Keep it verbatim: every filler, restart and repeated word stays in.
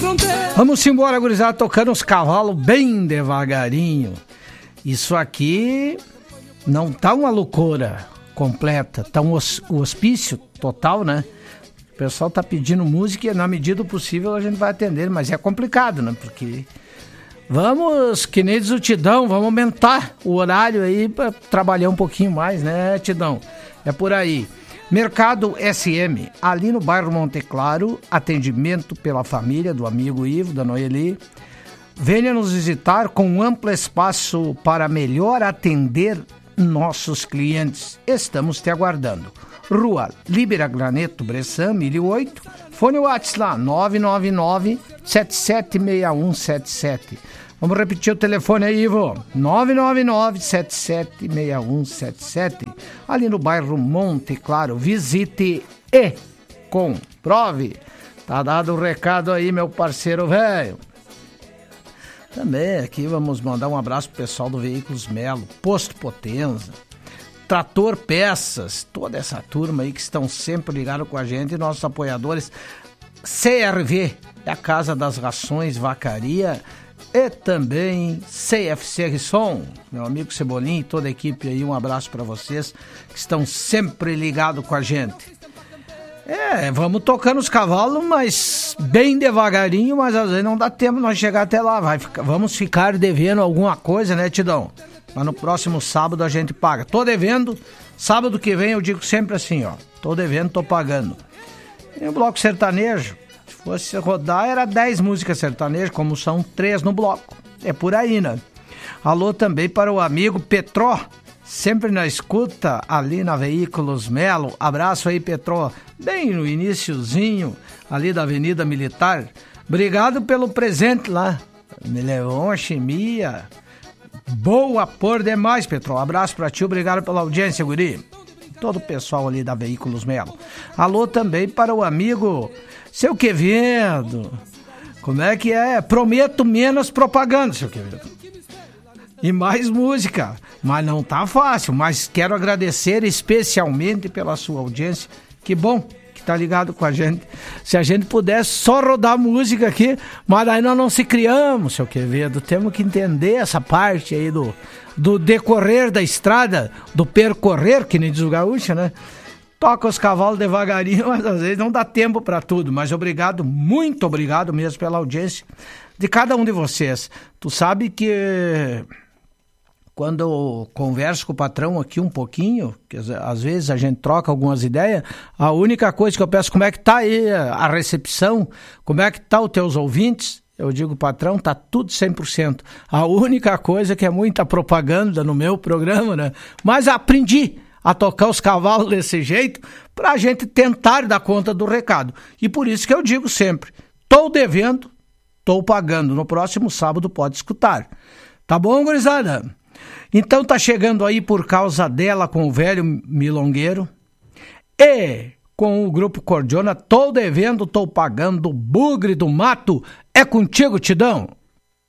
Vamos embora, gurizada, tocando os cavalos bem devagarinho. Isso aqui não tá uma loucura completa, tá um hospício total, né? O pessoal tá pedindo música e na medida do possível a gente vai atender, mas é complicado, né? Porque vamos, que nem diz o Tidão, vamos aumentar o horário aí para trabalhar um pouquinho mais, né, Tidão? É por aí. Mercado S M, ali no bairro Monte Claro, atendimento pela família do amigo Ivo, da Noeli. Venha nos visitar com um amplo espaço para melhor atender nossos clientes. Estamos te aguardando. Rua Líbera Graneto, Bressan, mil e oito. Fone WhatsApp lá, nove nove nove, sete sete seis um sete sete. Vamos repetir o telefone aí, Ivo. nove nove nove, sete sete seis um sete sete. Ali no bairro Monte Claro. Visite e comprove. Tá dado o recado aí, meu parceiro velho. Também aqui vamos mandar um abraço pro pessoal do Veículos Melo, Posto Potenza, Trator Peças, toda essa turma aí que estão sempre ligados com a gente, e nossos apoiadores. C R V, a Casa das Rações Vacaria, e também C F C Risson, meu amigo Cebolinha e toda a equipe aí, um abraço para vocês que estão sempre ligados com a gente. É, vamos tocando os cavalos, mas bem devagarinho, mas às vezes não dá tempo de nós chegar até lá. Vai ficar, vamos ficar devendo alguma coisa, né, Tidão? Mas no próximo sábado a gente paga. Tô devendo, sábado que vem eu digo sempre assim, ó, tô devendo, tô pagando. E o bloco sertanejo, se fosse rodar, era dez músicas sertanejas, como são três no bloco. É por aí, né? Alô também para o amigo Petró, sempre na escuta, ali na Veículos Melo. Abraço aí, Petró, bem no iniciozinho, ali da Avenida Militar. Obrigado pelo presente lá. Me levou uma chimia boa por demais, Petró. Abraço pra ti, obrigado pela audiência, guri. Todo o pessoal ali da Veículos Melo. Alô também para o amigo Seu Quevedo. Como é que é? Prometo menos propaganda, Seu Quevedo. E mais música. Mas não tá fácil. Mas quero agradecer especialmente pela sua audiência. Que bom que tá ligado com a gente. Se a gente pudesse só rodar música aqui, mas aí nós não se criamos, Seu Quevedo. Temos que entender essa parte aí do, do decorrer da estrada, do percorrer, que nem diz o gaúcho, né? Toca os cavalos devagarinho, mas às vezes não dá tempo para tudo. Mas obrigado, muito obrigado mesmo pela audiência de cada um de vocês. Tu sabe que quando eu converso com o patrão aqui um pouquinho, que às vezes a gente troca algumas ideias, a única coisa que eu peço, como é que tá aí a recepção, como é que tá os teus ouvintes? Eu digo, patrão, tá tudo cem por cento. A única coisa que é muita propaganda no meu programa, né? Mas aprendi a tocar os cavalos desse jeito pra gente tentar dar conta do recado. E por isso que eu digo sempre, tô devendo, tô pagando. No próximo sábado pode escutar. Tá bom, gurizada? Então tá chegando aí Por Causa Dela com o velho milongueiro e com o grupo Cordiona, tô devendo, tô pagando, Bugre do Mato, é contigo, Tidão.